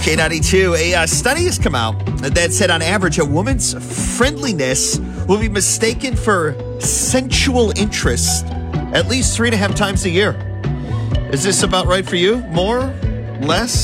K92, a study has come out that said on average a woman's friendliness will be mistaken for sensual interest at least 3.5 times a year. Is this about right for you? More? Less?